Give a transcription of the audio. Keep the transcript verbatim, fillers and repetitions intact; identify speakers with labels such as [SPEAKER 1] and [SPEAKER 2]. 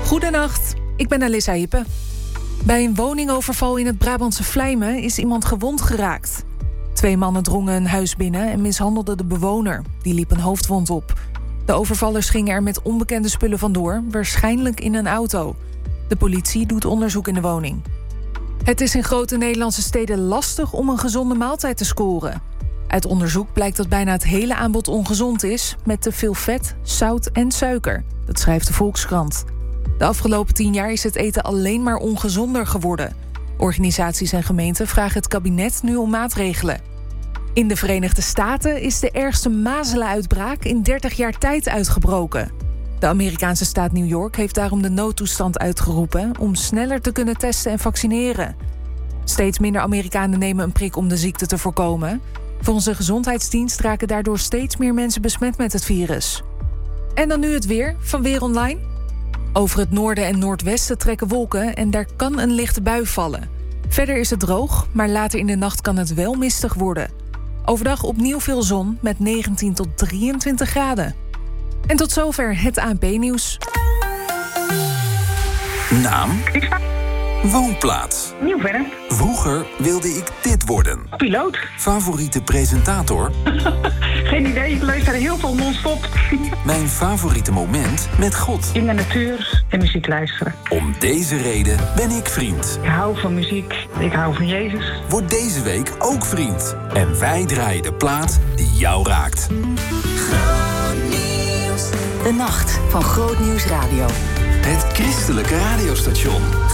[SPEAKER 1] Goedenacht, ik ben Alissa Hippe. Bij een woningoverval in het Brabantse Vlijmen is iemand gewond geraakt. Twee mannen drongen een huis binnen en mishandelden de bewoner. Die liep een hoofdwond op. De overvallers gingen er met onbekende spullen vandoor, waarschijnlijk in een auto. De politie doet onderzoek in de woning. Het is in grote Nederlandse steden lastig om een gezonde maaltijd te scoren. Uit onderzoek blijkt dat bijna het hele aanbod ongezond is, met te veel vet, zout en suiker. Dat schrijft de Volkskrant. De afgelopen tien jaar is het eten alleen maar ongezonder geworden. Organisaties en gemeenten vragen het kabinet nu om maatregelen. In de Verenigde Staten is de ergste mazelenuitbraak in dertig jaar tijd uitgebroken. De Amerikaanse staat New York heeft daarom de noodtoestand uitgeroepen om sneller te kunnen testen en vaccineren. Steeds minder Amerikanen nemen een prik om de ziekte te voorkomen. Volgens de gezondheidsdienst raken daardoor steeds meer mensen besmet met het virus. En dan nu het weer van Weer Online. Over het noorden en noordwesten trekken wolken en daar kan een lichte bui vallen. Verder is het droog, maar later in de nacht kan het wel mistig worden. Overdag opnieuw veel zon met negentien tot drieëntwintig graden. En tot zover het A N P-nieuws.
[SPEAKER 2] Naam? Woonplaats?
[SPEAKER 3] Nieuw-Vennep.
[SPEAKER 2] Vroeger wilde ik dit worden.
[SPEAKER 3] Piloot.
[SPEAKER 2] Favoriete presentator?
[SPEAKER 3] Geen idee, ik luister heel veel non-stop.
[SPEAKER 2] Mijn favoriete moment met God.
[SPEAKER 3] In de natuur en muziek luisteren.
[SPEAKER 2] Om deze reden ben ik vriend.
[SPEAKER 3] Ik hou van muziek, ik hou van Jezus.
[SPEAKER 2] Word deze week ook vriend. En wij draaien de plaat die jou raakt.
[SPEAKER 4] De nacht van Groot Nieuws Radio.
[SPEAKER 2] Het christelijke radiostation.